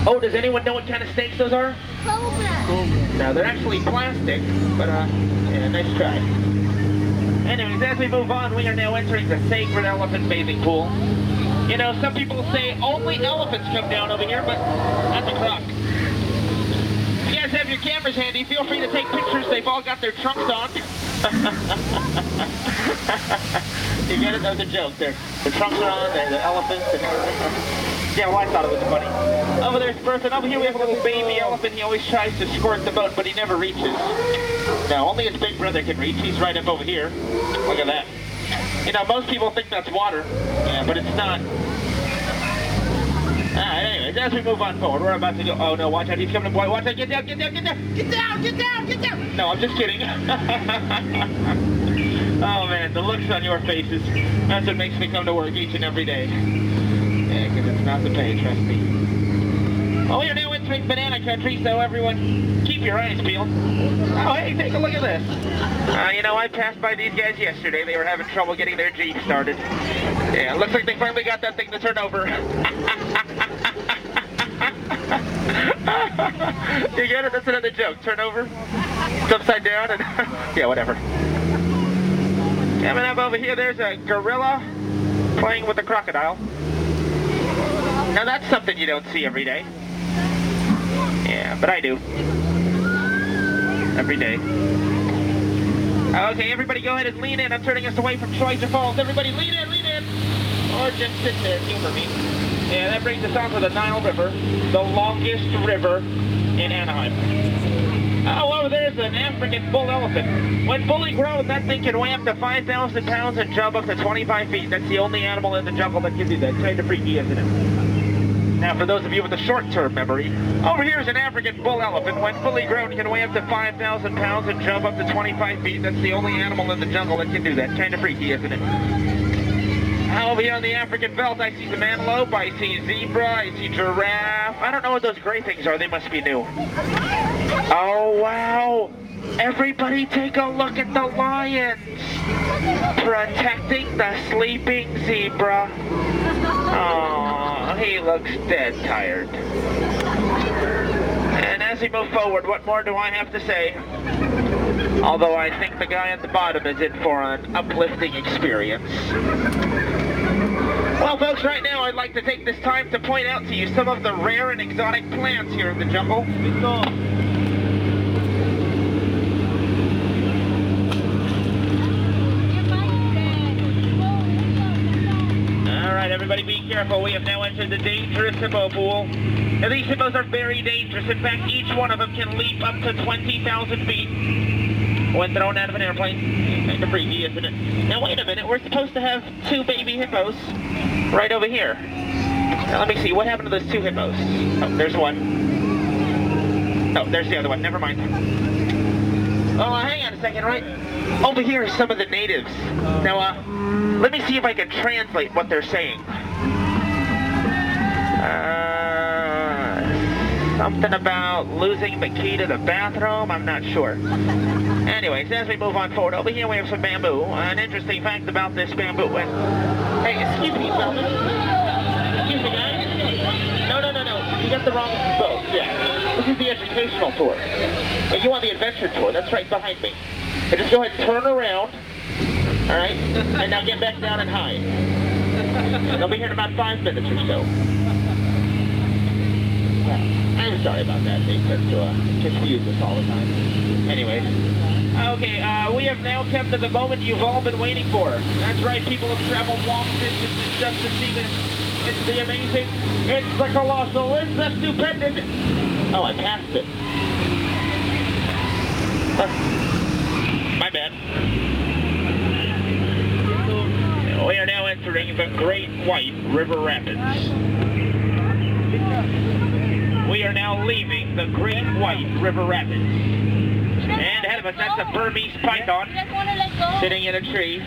Oh, does anyone know what kind of snakes those are? Cobra. No, they're actually plastic, but yeah, nice try. Anyways, as we move on, we are now entering the Sacred Elephant Bathing Pool. You know, some people say only elephants come down over here, but that's a crock. If you guys have your cameras handy, feel free to take pictures. They've all got their trunks on. You get it? That was a joke. The trunks are on, the elephants. Yeah, well, I thought it was funny. Over there's Bertha, and over here we have a little baby elephant. He always tries to squirt the boat, but he never reaches. Now, only his big brother can reach. He's right up over here. Look at that. You know, most people think that's water, yeah, but it's not. Alright, anyways, as we move on forward, we're about to go. Oh no, watch out, he's coming, boy. Watch out, get down, get down, get down! Get down, get down, get down! No, I'm just kidding. Oh man, the looks on your faces. That's what makes me come to work each and every day. Yeah, because it's not the pay, trust me. Oh, we are now entering banana country, so everyone, keep your eyes peeled. Oh, hey, take a look at this. You know, I passed by these guys yesterday. They were having trouble getting their Jeep started. Yeah, it looks like they finally got that thing to turn over. You get it? That's another joke. Turn over. It's upside down and... yeah, whatever. Coming up over here, there's a gorilla playing with a crocodile. Now that's something you don't see every day. Yeah, but I do. Every day. Okay, everybody go ahead and lean in. I'm turning us away from Schweitzer Falls. Everybody lean in, lean in. Or just sit there, humor me. Yeah, that brings us on to the Nile River, the longest river in Anaheim. Oh, over there's an African bull elephant. When fully grown, that thing can weigh up to 5,000 pounds and jump up to 25 feet. That's the only animal in the jungle that can do that. Kind of freaky, isn't it? Now, for those of you with a short-term memory, over here is an African bull elephant. When fully grown, can weigh up to 5,000 pounds and jump up to 25 feet. That's the only animal in the jungle that can do that. Kind of freaky, isn't it? Over here on the African belt, I see some antelope, I see zebra, I see giraffe. I don't know what those gray things are. They must be new. Oh, wow. Everybody take a look at the lions. Protecting the sleeping zebra. Oh, he looks dead tired. And as we move forward, what more do I have to say? Although I think the guy at the bottom is in for an uplifting experience. Well, folks, right now I'd like to take this time to point out to you some of the rare and exotic plants here in the jungle. Alright, everybody be careful. We have now entered the dangerous hippo pool. Now, these hippos are very dangerous. In fact, each one of them can leap up to 20,000 feet when thrown out of an airplane. Kind of freaky, isn't it? Now, wait a minute. We're supposed to have two baby hippos right over here. Now, let me see. What happened to those two hippos? Oh, there's one. Oh, there's the other one. Never mind. Oh, hang on a second, right? Over here are some of the natives. Now, let me see if I can translate what they're saying. Something about losing the key to the bathroom? I'm not sure. Anyways, as we move on forward, over here we have some bamboo. An interesting fact about this bamboo. Hey, excuse me, fellas. Excuse me, guys. No. You got the wrong boat. Yeah. This is the educational tour. Hey, you want the adventure tour? That's right behind me. So just go ahead and turn around. All right? And now get back down and hide. They'll be here in about 5 minutes or so. I'm sorry about that. They tend to confuse us all the time. Anyways. Okay, we have now come to the moment you've all been waiting for. That's right, people have traveled long distances just to see this. It's the amazing, it's the colossal, it's the stupendous. Oh, I passed it. My bad. We are now entering the Great White River Rapids. We are now leaving the Great White River Rapids. And ahead of us, that's a Burmese python sitting in a tree.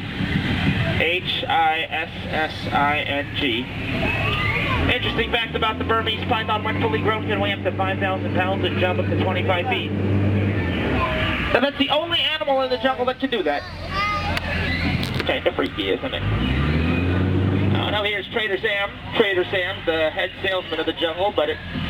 H-I-S-S-I-N-G. Interesting fact about the Burmese python: when fully grown, can weigh up to 5,000 pounds and jump up to 25 feet. So that's the only animal in the jungle that can do that. Kind of freaky, isn't it? Now here's Trader Sam. Trader Sam's the head salesman of the jungle, but